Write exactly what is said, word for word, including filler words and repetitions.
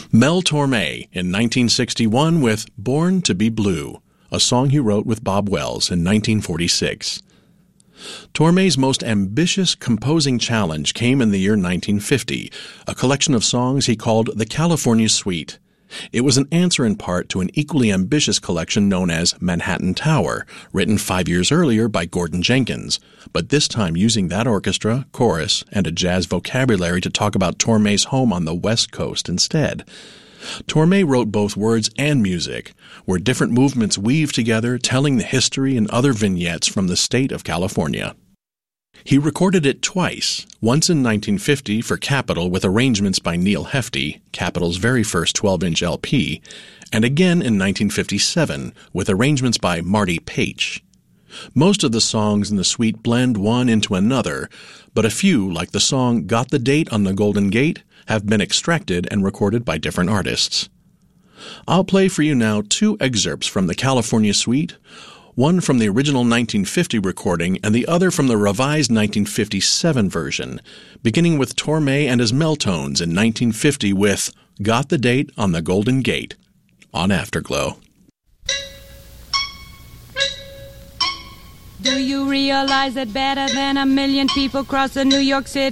Mel Torme in nineteen sixty-one with Born to Be Blue, a song he wrote with Bob Wells in nineteen forty-six. Torme's most ambitious composing challenge came in the year nineteen fifty, a collection of songs he called the California Suite. It was an answer in part to an equally ambitious collection known as Manhattan Tower, written five years earlier by Gordon Jenkins, but this time using that orchestra, chorus, and a jazz vocabulary to talk about Torme's home on the West Coast instead. Torme wrote both words and music, where different movements weave together, telling the history and other vignettes from the state of California. He recorded it twice, once in nineteen fifty for Capitol with arrangements by Neil Hefti, Capitol's very first twelve-inch L P, and again in nineteen fifty-seven with arrangements by Marty Paich. Most of the songs in the suite blend one into another, but a few, like the song Got the Date on the Golden Gate, have been extracted and recorded by different artists. I'll play for you now two excerpts from the California Suite, one from the original nineteen fifty recording and the other from the revised nineteen fifty-seven version, beginning with Torme and his Meltones in nineteen fifty with Got the Date on the Golden Gate on Afterglow. Do you realize that better than a million people cross the New York City